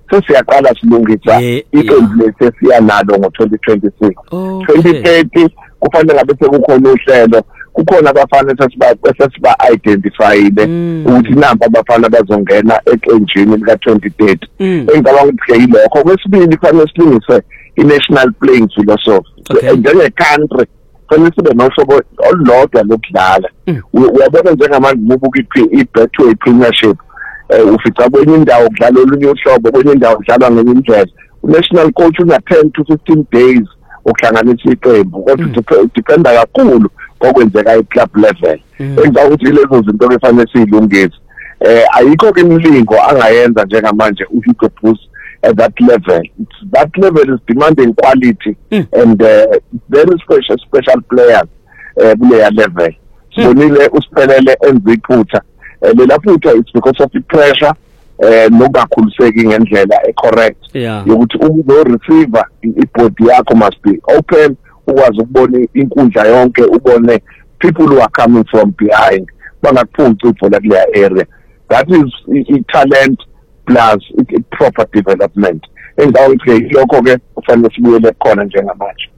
sesiyaqala silungisa iqembu lethu siyanalo ngo2026 2030 kufanele ngabe sekukhona uhlelo kukhona abafana sesiba identifyile ukuthi namba abafana bazongena eqenjini lika 2030 engicabanga ukuthi yilokho kwesibili kufanele silungise i-national playing philosophy njenge country kufanele sibe nohlobo olulodwa lokudlala uyabona njengamanje bubuka i-Betway Premiership ufica kwenye indawo kudlala olunye uhlobo kwenye indawo kudlalwa ngenye indlela national coach una 10 to 15 days ukuhlanganisa iqembu kodwa dependa kakhulu ngokwenzeka e-club level engicabanga ukuthi lezo zinto kufanele silungise ayikho imilingo angayenza njengamanje uHugo Broos at that level. That level is demanding quality and very special players player level. Sibonile usiphelele enze iphutha lela phutha it's because of the pressure nokungakhuliseki ngendlela correct yokuthi uzo receiver ibody yakho must be open ukwazi ukubona inkundla yonke ubone people who are coming from behind bangaphunci ibhola kule area. That is talent plus proper development. Engawuthi lokho ke kufanele sibuyele khona njengamanje.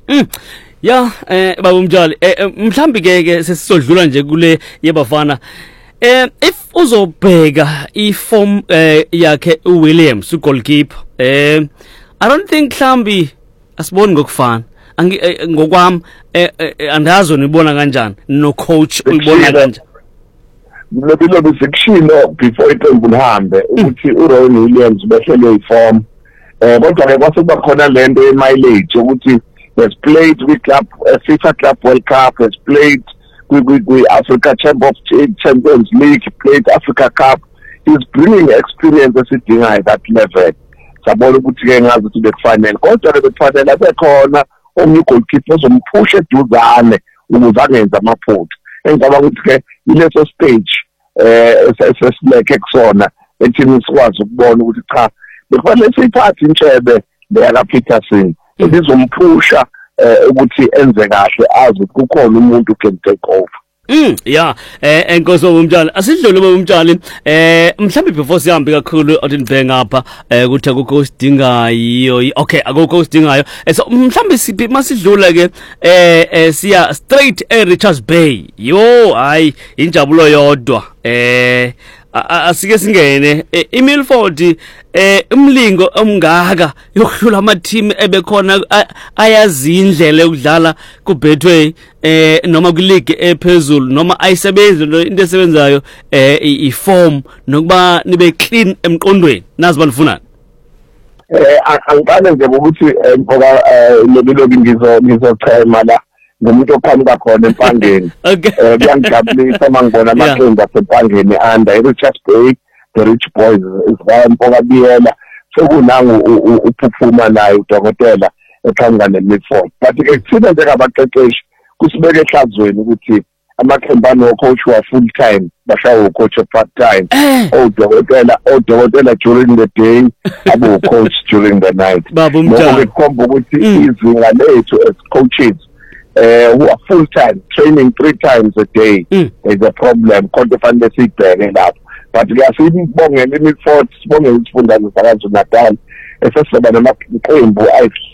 Baba Umtshali mhlambi ke sesizodlula nje kule yebafana if uzobheka iform yakhe uWilliams ugoalkeeper I don't think mhlambi asiboni ngokufana ngokwami andazo nibona kanjani no coach uyibona kanjani Lobilo bisikshilo before iqembu lihambe ukuthi uRowan Williams behlele iform kodwa ke kwase kuba khona lento emileage ukuthi has played with club FIFA Club World Cup, has played with Africa Champions League, played Africa Cup. He's bringing experience esidinga at that level. Sabona ukuthi ke ngazi ukuthi bekufanele kodwa ke bekufanele abekhona omnye goalkeeper ozomphusha eduzane ukuze angenza amaphutha. Engicabanga ukuthi ke ileso stage sesileke kusona ethini sikwazi ukubona ukuthi cha bekufanele siphathe intshebe leya Peterson izomphusha ukuthi enze kahle azi kukhona umuntu can take over. Enkosi Umtshali asidlule Umtshali mhlambi before sihambe kakhulu odinibheka ngapha ukuthi akukho sidingayo okay akukho sidingayo so mhlambi siphi masidlula ke siya straight Richards Bay hayi injabulo yodwa asike singene iMilford umlingo omngaka yokuhlula ama team ebekhona ayazi indlela yokudlala ku Betway noma ku league ephezulu noma ayisebenzi into esebenzayo iform nokuba nibe clean emqondweni nazi balifuna angiqale nje ukuthi ngoba lobilobi ngizochema la ngomuntu oqhamuka khona empangeni kuyangijabulisa mangibona amaqembu asempangeni under Richards Bay the Rich Boys isivampoka biyela sekunangu uphuphuma naye udokotela eqhamuka neMilford but ke kuthina njengabaqeqeshi kusibeke ehlazweni ukuthi amaqembu anocoach wa full time bashawo ucoach part time odokotela during the day abo coach during the night lokho kukhomba ukuthi izinga lethu as coaches who are full time training 3 times a day is a problem kodwa fanele sibheke lapho but kuyasibongela iMilford sibongela isifundazwe saKwaZulu-Natal esesiba namaqembu